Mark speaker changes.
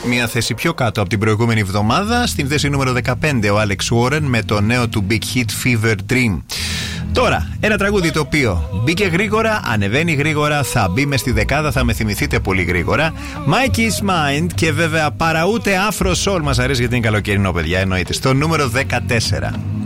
Speaker 1: Μία θέση πιο κάτω από την προηγούμενη εβδομάδα. Στην θέση νούμερο 15 ο Alex Warren με το νέο του Big Hit Fever Dream. Τώρα, ένα τραγούδι το οποίο μπήκε γρήγορα, ανεβαίνει γρήγορα, θα μπει μες στη δεκάδα, θα με θυμηθείτε πολύ γρήγορα. Mikey's Mind και βέβαια παρά ούτε Afro Soul μας αρέσει γιατί είναι καλοκαιρινό, παιδιά, εννοείται. Στο νούμερο 14.